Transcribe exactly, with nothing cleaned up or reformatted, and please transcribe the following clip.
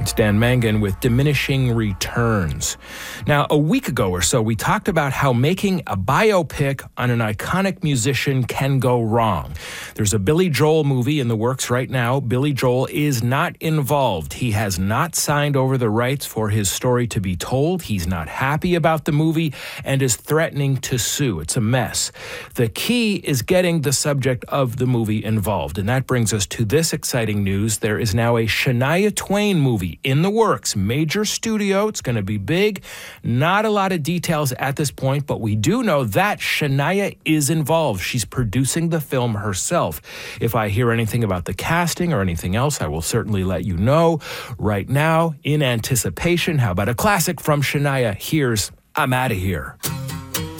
It's Dan Mangan with Diminishing Returns. Now, a week ago or so, we talked about how making a biopic on an iconic musician can go wrong. There's a Billy Joel movie in the works right now. Billy Joel is not involved. He has not signed over the rights for his story to be told. He's not happy about the movie and is threatening to sue. It's a mess. The key is getting the subject of the movie involved. And that brings us to this exciting news. There is now a Shania Twain movie in the works. Major studio. It's going to be big. Not a lot of details at this point, but we do know that Shania is involved. She's producing the film herself. If I hear anything about the casting or anything else, I will certainly let you know. Right now, in anticipation, how about a classic from Shania? Here's I'm Outta Here.